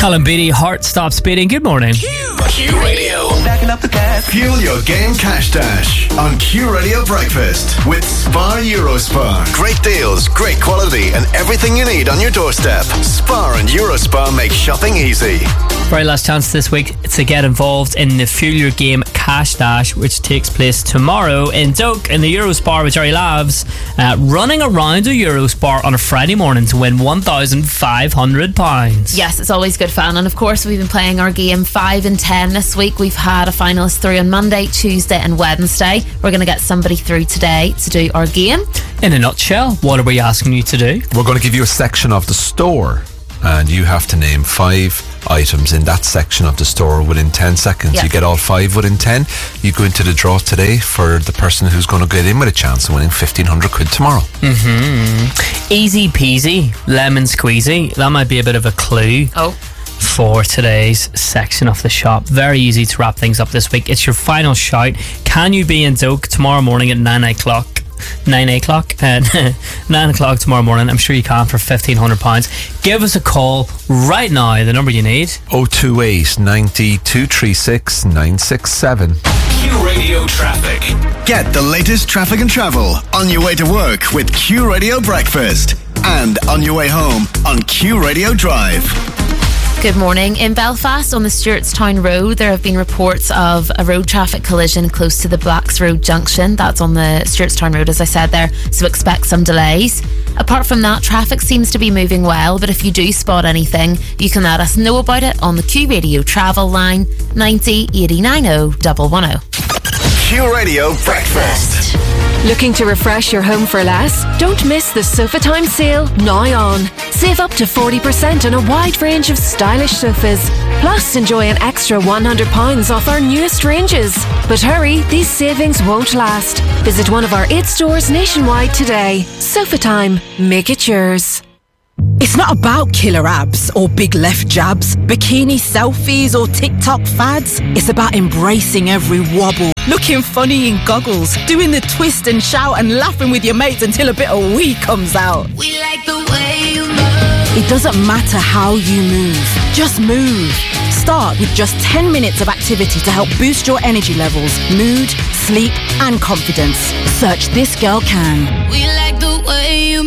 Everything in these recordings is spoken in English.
Callum Beatty, Heart Stops Beating. Good morning. Q Radio. Backing up the gas. Fuel your game cash dash on Q Radio Breakfast with Spar Eurospar. Great deals, great quality, and everything you need on your doorstep. Spar and Eurospar make shopping easy. Very last chance this week to get involved in the Fuel Your Game Cash Dash, which takes place tomorrow in Doak in the Eurospar with Jerry Lavs, running around a Eurospar on a Friday morning to win £1,500. Yes, it's always good fun. And of course, we've been playing our game 5 and 10 this week. We've had a finalist through on Monday, Tuesday and Wednesday. We're going to get somebody through today to do our game. In a nutshell, what are we asking you to do? We're going to give you a section of the store, and you have to name 5 items in that section of the store within 10 seconds. Yeah. You get all 5 within 10. You go into the draw today for the person who's going to get in with a chance of winning 1,500 quid tomorrow. Easy peasy, lemon squeezy. That might be a bit of a clue for today's section of the shop. Very easy to wrap things up this week. It's your final shout. Can you be in Doak tomorrow morning at 9 o'clock? 9 o'clock tomorrow morning. I'm sure you can for £1,500. Give us a call right now. The number you need: 028 90 236 967. Q Radio Traffic. Get the latest traffic and travel on your way to work with Q Radio Breakfast and on your way home on Q Radio Drive. Good morning. In Belfast on the Stewartstown Road, there have been reports of a road traffic collision close to the Blacks Road junction. That's on the Stewartstown Road, as I said there, so expect some delays. Apart from that, traffic seems to be moving well, but if you do spot anything, you can let us know about it on the Q Radio travel line 90 89 110. Q Radio Breakfast. Looking to refresh your home for less? Don't miss the Sofa Time sale now on. Save up to 40% on a wide range of stylish sofas. Plus, enjoy an extra £100 off our newest ranges. But hurry, these savings won't last. Visit one of our 8 stores nationwide today. Sofa Time, make it yours. It's not about killer abs or big left jabs, bikini selfies or TikTok fads. It's about embracing every wobble, looking funny in goggles, doing the twist and shout and laughing with your mates until a bit of wee comes out. We like the way you move. It doesn't matter how you move, just move. Start with just 10 minutes of activity to help boost your energy levels, mood, sleep and confidence. Search This Girl Can. We like the way you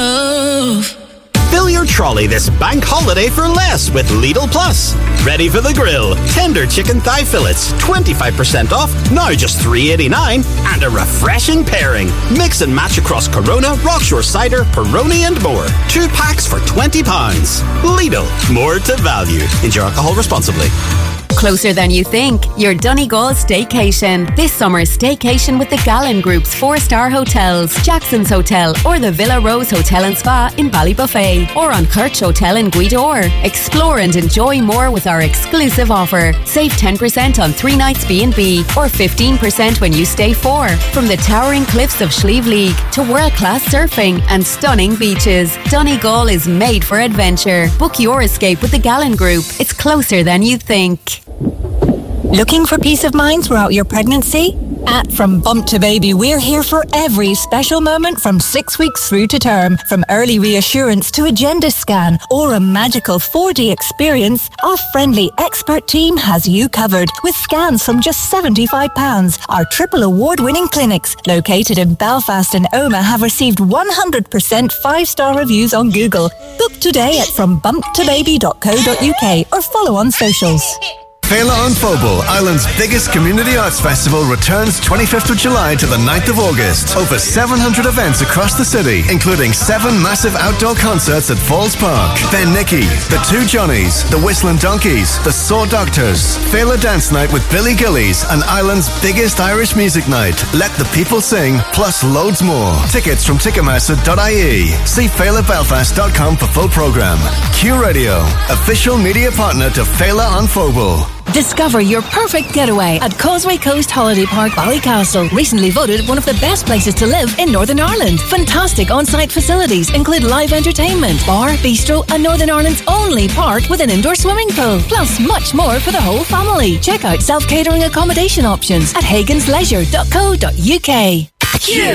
move. Fill your trolley this bank holiday for less with Lidl Plus. Ready for the grill. Tender chicken thigh fillets, 25% off, now just $3.89, and a refreshing pairing. Mix and match across Corona, Rockshore Cider, Peroni and more. 2 packs for £20. Lidl, more to value. Enjoy alcohol responsibly. Closer than you think. Your Donegal staycation. This summer, staycation with the Gallen Group's 4-star hotels, Jackson's Hotel, or the Villa Rose Hotel and Spa in Ballybuffet, or on Kirch Hotel in Guidor. Explore and enjoy more with our exclusive offer. Save 10% on 3 nights B&B, or 15% when you stay 4. From the towering cliffs of Slieve League to world-class surfing and stunning beaches, Donegal is made for adventure. Book your escape with the Gallen Group. It's closer than you think. Looking for peace of mind throughout your pregnancy? At From Bump to Baby, we're here for every special moment from 6 weeks through to term. From early reassurance to a gender scan or a magical 4D experience, our friendly expert team has you covered with scans from just £75. Our triple award-winning clinics, located in Belfast and Omagh, have received 100% 5-star reviews on Google. Book today at frombumptobaby.co.uk or follow on socials. Féile an Phobal, Ireland's biggest community arts festival, returns 25th of July to the 9th of August. Over 700 events across the city, including 7 massive outdoor concerts at Falls Park. Ben Nicky, The Two Johnnies, The Whistling Donkeys, The Saw Doctors, Féile Dance Night with Billy Gillies, and Ireland's biggest Irish music night. Let the people sing, plus loads more. Tickets from Ticketmaster.ie. See FéileBelfast.com for full programme. Q Radio, official media partner to Féile an Phobal. Discover your perfect getaway at Causeway Coast Holiday Park, Ballycastle. Recently voted one of the best places to live in Northern Ireland. Fantastic on-site facilities include live entertainment, bar, bistro, and Northern Ireland's only park with an indoor swimming pool. Plus much more for the whole family. Check out self-catering accommodation options at hagansleisure.co.uk.